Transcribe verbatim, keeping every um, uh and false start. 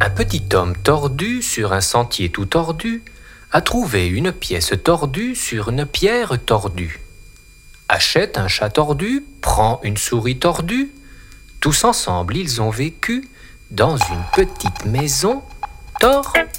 Un petit homme tordu sur un sentier tout tordu a trouvé une pièce tordue sur une pierre tordue. Achète un chat tordu, prend une souris tordue. Tous ensemble, ils ont vécu dans une petite maison tordue.